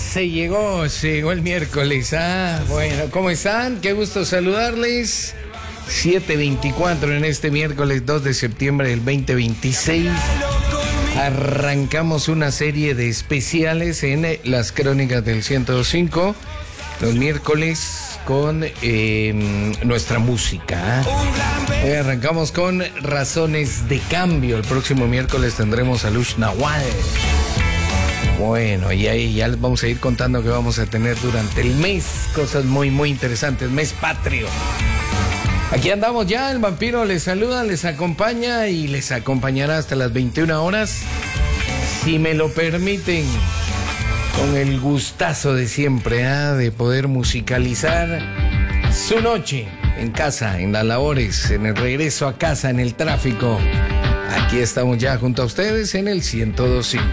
Se llegó el miércoles. Bueno, ¿cómo están? Qué gusto saludarles. 7:24 en este miércoles 2 de septiembre del 2026. Arrancamos una serie de especiales en las crónicas del 105. Los miércoles con nuestra música. Hoy arrancamos con Razones de Cambio. El próximo miércoles tendremos a Lush Nahual. Bueno, y ahí ya les vamos a ir contando que vamos a tener durante el mes. Cosas muy interesantes. Mes patrio. Aquí andamos ya, el vampiro les saluda, les acompaña y les acompañará hasta las 21 horas. Si me lo permiten, con el gustazo de siempre, de poder musicalizar su noche en casa, en las labores, en el regreso a casa, en el tráfico. Aquí estamos ya junto a ustedes en el 102.5.